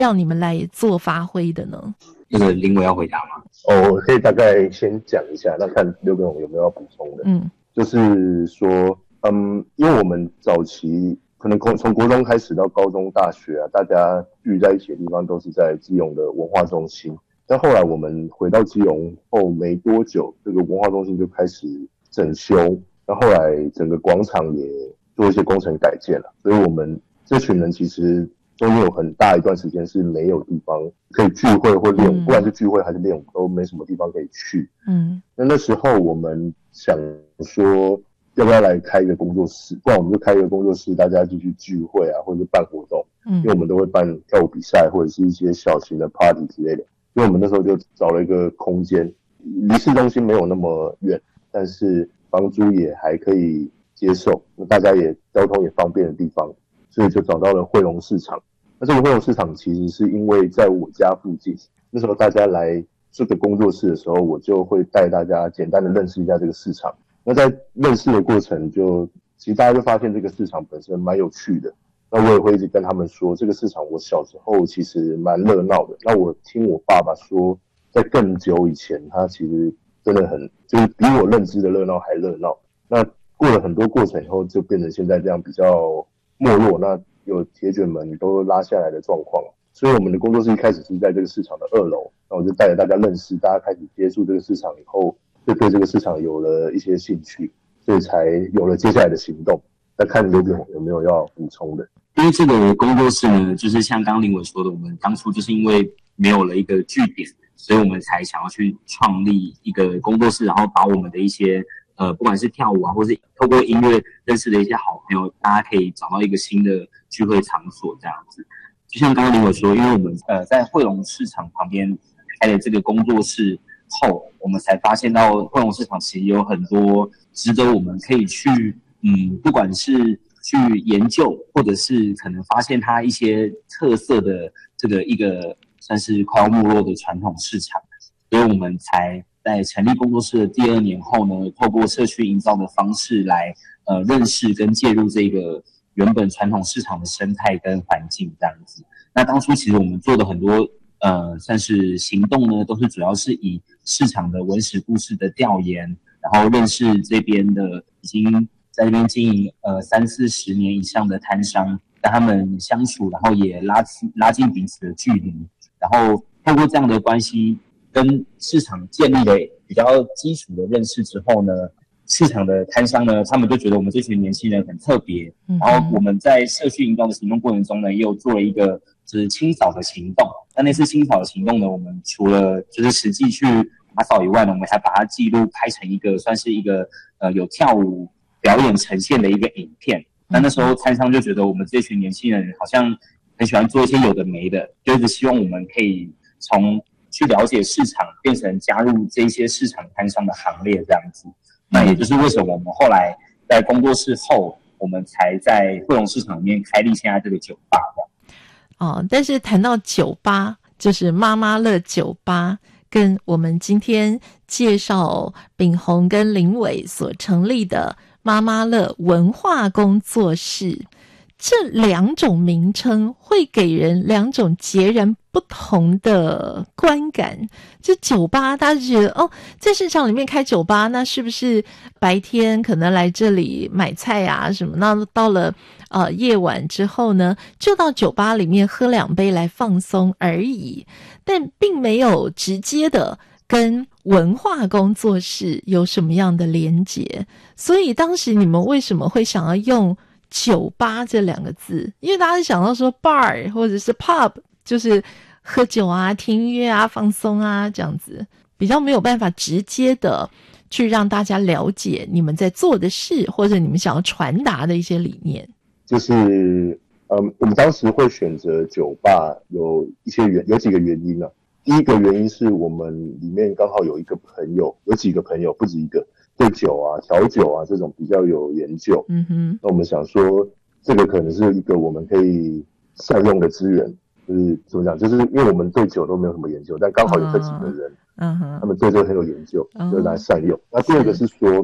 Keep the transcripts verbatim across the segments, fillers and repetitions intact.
让你们来做发挥的呢？ 这个林伟要回答吗？ 哦，我可以大概先讲一下，那看刘根勇有没有要补充的。 嗯， 就是说，嗯，因为我们早期可能从国中开始到高中、大学啊，大家聚在一起的地方都是在基隆的文化中心。但后来我们回到基隆后没多久，这个文化中心就开始整修，那后来整个广场也做一些工程改建了，所以我们这群人其实中间有很大一段时间是没有地方可以聚会或练舞，嗯、不管是聚会还是练舞，都没什么地方可以去。嗯，那那时候我们想说，要不要来开一个工作室？不然我们就开一个工作室，大家继续聚会啊，或者是办活动。嗯，因为我们都会办跳舞比赛或者是一些小型的 party 之类的。所以我们那时候就找了一个空间，离市中心没有那么远，但是房租也还可以接受，大家也交通也方便的地方，所以就找到了汇龙市场。那这个汇龙市场其实是因为在我家附近，那时候大家来这个工作室的时候，我就会带大家简单的认识一下这个市场。那在认识的过程就，其实大家就发现这个市场本身蛮有趣的。那我也会一直跟他们说，这个市场我小时候其实蛮热闹的。那我听我爸爸说，在更久以前，他其实真的很，就是比我认知的热闹还热闹。那过了很多过程以后，就变成现在这样比较没落。那有铁卷门都拉下来的状况。所以我们的工作室一开始是在这个市场的二楼，那我就带着大家认识，大家开始接触这个市场以后，就对这个市场有了一些兴趣，所以才有了接下来的行动。那看刘总有没有要补充的？ 因为这个工作室呢，就是像刚刚林伟说的，我们当初就是因为没有了一个据点，所以我们才想要去创立一个工作室，然后把我们的一些呃，不管是跳舞啊，或是透过音乐认识的一些好朋友，大家可以找到一个新的聚会场所这样子。就像刚刚林伟说，因为我们呃在汇龙市场旁边开了这个工作室后，我们才发现到汇龙市场其实有很多值得我们可以去嗯，不管是去研究，或者是可能发现它一些特色的这个一个算是快要没落的传统市场，所以我们才在成立工作室的第二年后呢，透过社区营造的方式来呃认识跟介入这个原本传统市场的生态跟环境这样子。那当初其实我们做的很多呃算是行动呢，都是主要是以市场的文史故事的调研，然后认识这边的已经在这边经营呃三四十年以上的摊商，跟他们相处，然后也拉近拉近彼此的距离，然后透过这样的关系跟市场建立了比较基础的认识之后呢，市场的摊商呢，他们就觉得我们这群年轻人很特别，然后我们在社区营造的行动过程中呢，也有做了一个就是清扫的行动。那那次清扫的行动呢，我们除了就是实际去打扫以外呢，我们还把它记录拍成一个算是一个呃有跳舞表演呈现的一个影片。那那时候摊商就觉得我们这群年轻人好像很喜欢做一些有的没的，就一直希望我们可以从去了解市场变成加入这些市场摊商的行列这样子。那也就是为什么我们后来在工作室后，我们才在汇龙市场里面开立现在这个酒吧的。 哦，但是谈到酒吧，就是妈妈乐酒吧，跟我们今天介绍秉宏跟林伟所成立的妈妈乐文化工作室，这两种名称会给人两种截然不同的观感。就酒吧，大家就觉得哦，在市场里面开酒吧，那是不是白天可能来这里买菜啊什么？那到了呃夜晚之后呢，就到酒吧里面喝两杯来放松而已，但并没有直接的跟文化工作室有什么样的连结。所以当时你们为什么会想要用酒吧这两个字？因为大家想到说 bar 或者是 pub， 就是喝酒啊、听音乐啊、放松啊这样子，比较没有办法直接的去让大家了解你们在做的事，或者你们想要传达的一些理念。 就是嗯，我们当时会选择酒吧有一些原有几个原因啊。第一个原因是我们里面刚好有一个朋友，有几个朋友不止一个，对酒啊、调酒啊这种比较有研究。嗯哼，那我们想说，这个可能是一个我们可以善用的资源。就是怎么讲，就是因为我们对酒都没有什么研究，但刚好有这几个人，嗯哼，他们对这个很有研究，就来善用。那第二个是说，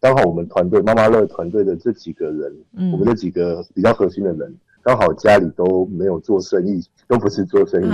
刚好我们团队妈妈乐团队的这几个人，嗯，我们这几个比较核心的人，刚好家里都没有做生意，都不是做生意。